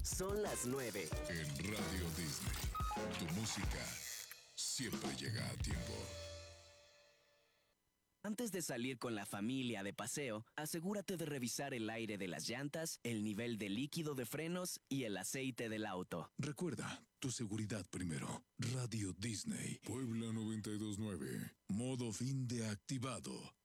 Son las 9. En Radio Disney, tu música siempre llega a tiempo. Antes de salir con la familia de paseo, asegúrate de revisar el aire de las llantas, el nivel de líquido de frenos y el aceite del auto. Recuerda, tu seguridad primero. Radio Disney. Puebla 92.9. Modo fin de activado.